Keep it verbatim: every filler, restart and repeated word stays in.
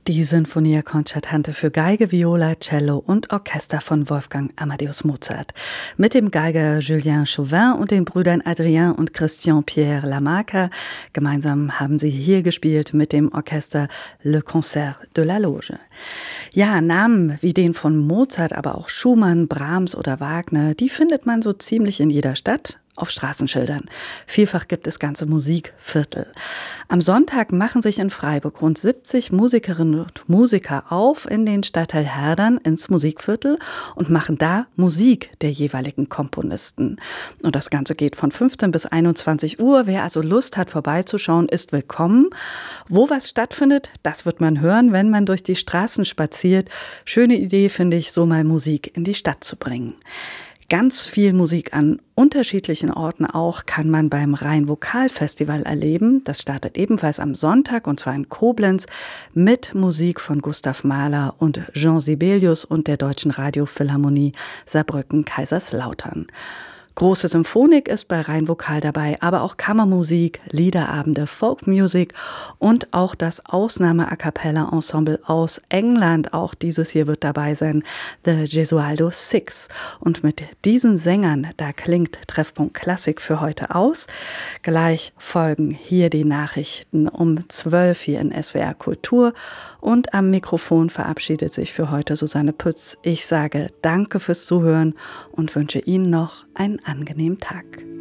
Die Sinfonia Concertante für Geige, Viola, Cello und Orchester von Wolfgang Amadeus Mozart. Mit dem Geiger Julien Chauvin und den Brüdern Adrien und Christian Pierre Lamarca. Gemeinsam haben sie hier gespielt mit dem Orchester Le Concert de la Loge. Ja, Namen wie den von Mozart, aber auch Schumann, Brahms oder Wagner, die findet man so ziemlich in jeder Stadt. Auf Straßenschildern. Vielfach gibt es ganze Musikviertel. Am Sonntag machen sich in Freiburg rund siebzig Musikerinnen und Musiker auf in den Stadtteil Herdern ins Musikviertel und machen da Musik der jeweiligen Komponisten. Und das Ganze geht von fünfzehn bis einundzwanzig Uhr. Wer also Lust hat, vorbeizuschauen, ist willkommen. Wo was stattfindet, das wird man hören, wenn man durch die Straßen spaziert. Schöne Idee, finde ich, so mal Musik in die Stadt zu bringen. Ganz viel Musik an unterschiedlichen Orten auch kann man beim Rhein-Vokal-Festival erleben. Das startet ebenfalls am Sonntag und zwar in Koblenz mit Musik von Gustav Mahler und Jean Sibelius und der Deutschen Radiophilharmonie Saarbrücken-Kaiserslautern. Große Symphonik ist bei Rhein-Vokal dabei, aber auch Kammermusik, Liederabende, Folkmusik und auch das Ausnahme-A-Cappella-Ensemble aus England. Auch dieses hier wird dabei sein, The Gesualdo Six. Und mit diesen Sängern, da klingt Treffpunkt Klassik für heute aus. Gleich folgen hier die Nachrichten um zwölf hier in S W R Kultur. Und am Mikrofon verabschiedet sich für heute Susanne Pütz. Ich sage danke fürs Zuhören und wünsche Ihnen noch einen angenehmen Tag.